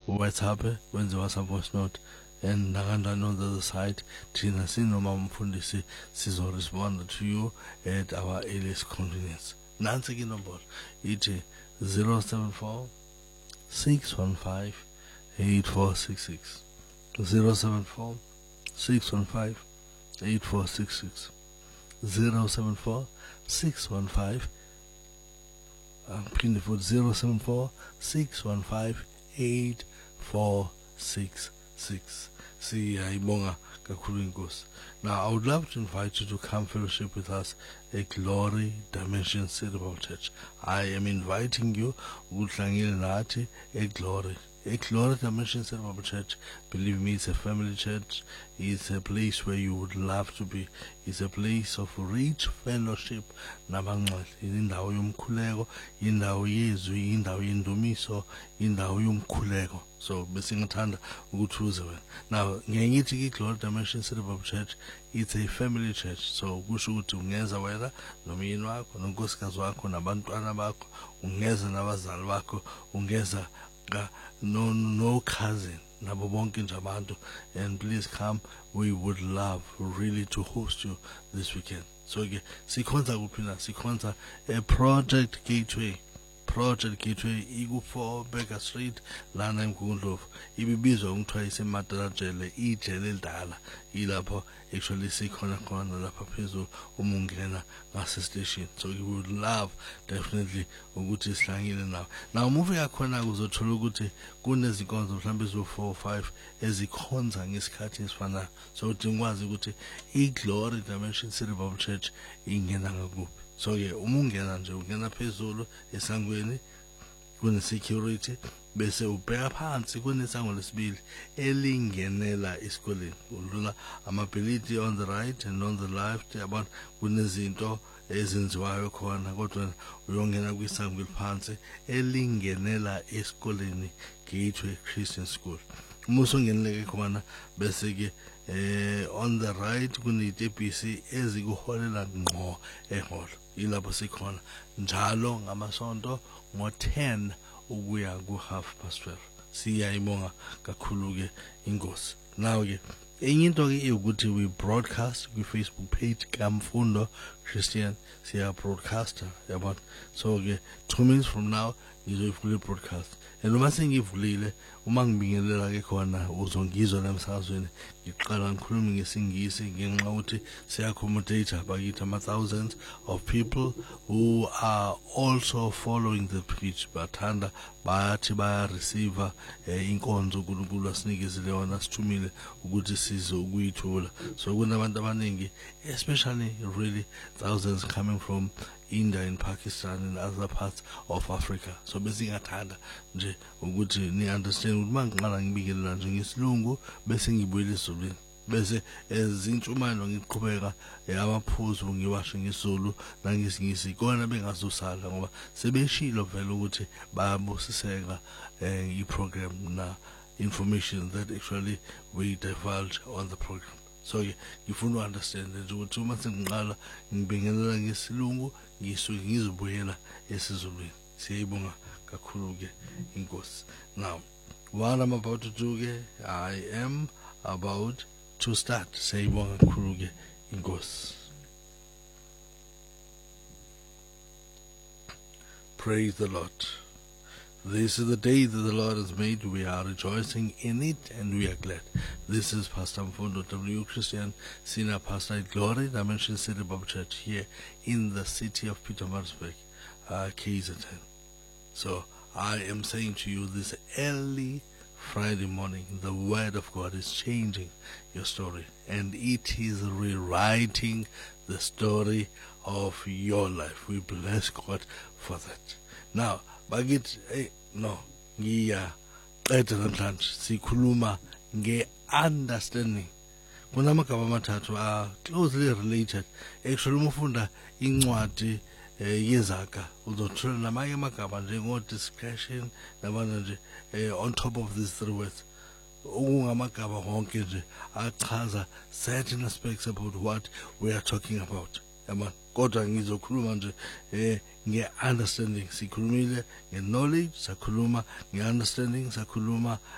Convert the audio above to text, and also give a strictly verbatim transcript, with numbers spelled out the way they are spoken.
WhatsApp wenze WhatsApp voice note and nakanjani on the other side thina sinoma umfundisi sizo respond to you at our earliest convenience. Nansi ke inombolo ithi zero seven four six one five eight four six six zero seven four six one five eight four six six zero seven four six one five phinde futhi zero seven four six one five eight four six six. Siyayibonga kakhulu inkosi. Now I would love to invite you to come fellowship with us at Glory Dimension City Bible Church. I am inviting you ukuhlangile nathi at Glory at Glory Dimension City Bible Church. Believe me, it's a family church. It's a place where you would love to be. It's a place of rich fellowship. Nabangcwele indawo yomkhuleko, indawo yezwi, indawo yendumiso, indawo yomkhuleko. So besingathanda ukuthi uze wena. Now ngiyithi ke Glory Dimension City Bible Church, it's a family church. So kusho ukuthi ungeza wena nomyeni wakho nonkosikazi wakho nabantwana bakho, ungeza nabazali bakho, ungeza no no cousin nabo bonke nje abantu, and please come. We would love really to host you this weekend. So ke sikhonza kuphi na? Sikhonza a Project Gateway. Project Gateway iku four Baker Street lana eMgungundlovu. Ibibizwa ngithiwa iseMatala jele, ijele elidala. Ilapho actually sikhona khona lapha phezulu uma ungena ngase station. So we would love definitely ukuthi sihlangile nawe. Now moving akhona uzothola ukuthi kunezinkonzo mhlawumbe zo four five ezikhonza ngesikhathi esifanayo. So udingwazi ukuthi iGlory Dimension City Bible Church ingena ngakuphi. So yeah, uma ungena nje ungena phezulu esangweni kune security bese ubheka phansi kunesango lesibili elingenela esikoleni. Udlula amabhilidi on the right and on the left, abantu kunezinto ezenziwayo khona, kodwa uyongena kwisango eliphansi elingenela esikoleni Gateway Christian School. Uma usongeneleke khona bese ke eh on the right kunetepisi ezikuholela ngqo eholo. Ilapho sikhona njalo ngamasonto ngo ten ukuya ku half past twelve. Siyayibonga kakhulu ke inkosi. Now ke enye into ke ukuthi we broadcast ku Facebook page kaMfundo Christian. Siya broadcaster yabona. So ke two minutes from now ngizoyivula broadcast. And uma sengivulile uma ngibingelela ke khona uzongizwa emsakazweni ngiqala ngikhuluma ngesingisi ngenxa ukuthi siya accommodate abakithi ama thousands of people who are also following the preach. Bathanda bathi baya receive inkonzo uNkulunkulu asinikezile yona sithumile ukuthi sizo ukuyithola. So kunabantu abaningi, especially really thousands coming from India and Pakistan and other parts of Africa. So besingathanda nje ukuthi ni understand ukuthi mangiqala ngibikelela nje ngesilungu bese ngibuyele ezulwini, bese ezintshumayelo ngiqhubeka amaphuzu ngiwashe ngeSulu nangesingisi kona bengazosala ngoba sebeshilo vele ukuthi bayabusiseka iprogram na information that actually we divulge on the program. So ngifuna understand ukuthi uma sengiqala ngibingelela ngesilungu ngisuke ngizobuyela esizulwini. Siyayibonga kakhulu ke inkosi. Now what I'm about to do ke, I am about to start. Siyayibonga kakhulu ke inkosi. Praise the Lord. This is the day that the Lord has made. We are rejoicing in it and we are glad. This is Pastor Mfundo W. Christian, Senior Pastor at Glory Dimension City Bible Church here in the city of Pietermaritzburg, uh, K Z N. So I am saying to you this early Friday morning, the Word of God is changing your story and it is rewriting the story of your life. We bless God for that. Now, bakithi hey no ngiya qeda namhlanje sikhuluma nge-understanding. Kunamagama amathathu are closely related. Actually uma ufunda incwadi yezaga uzothola namanye amagama njengo-discretion nabana nje on top of these three words okungamagama wonke nje achaza certain aspects about what we are talking about. Yabona, kodwa ngizokhuluma nje eh nge-understanding. Sikhulumile nge-knowledge, sakhuluma nge-understanding, sakhuluma